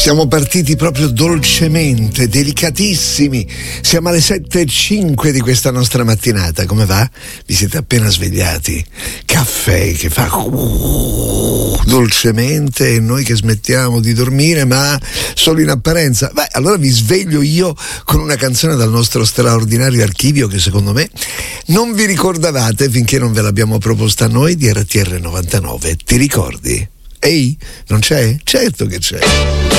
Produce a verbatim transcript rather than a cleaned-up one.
Siamo partiti proprio dolcemente, delicatissimi. Siamo alle sette e cinque di questa nostra mattinata. Come va? Vi siete appena svegliati? Caffè che fa uh, dolcemente e noi che smettiamo di dormire, ma solo in apparenza. Beh, allora vi sveglio io con una canzone dal nostro straordinario archivio che secondo me non vi ricordavate finché non ve l'abbiamo proposta noi di R T R novantanove. Ti ricordi? Ehi, non c'è? Certo che c'è.